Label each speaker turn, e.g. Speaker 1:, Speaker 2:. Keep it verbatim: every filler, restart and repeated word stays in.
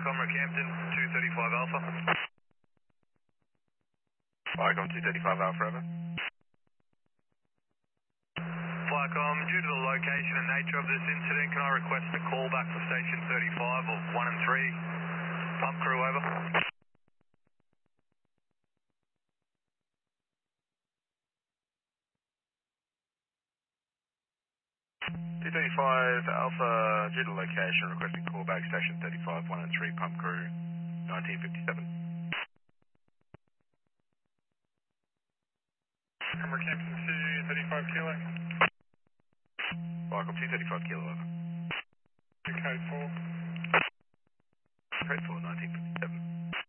Speaker 1: Flycom Rockhampton, two thirty-five Alpha.
Speaker 2: Flycom two thirty-five Alpha, over.
Speaker 1: Flycom, due to the location and nature of this incident, can I request a call back for station thirty-five of one and three? Pump crew, over.
Speaker 2: two thirty-five Alpha, due to location, requesting callback station thirty-five, one and three, pump crew, nineteen fifty-seven.
Speaker 3: From Rockhampton two thirty-five Kilo.
Speaker 2: Flycom two thirty-five Kilo, over.
Speaker 3: Code four.
Speaker 2: Code four, nineteen fifty-seven.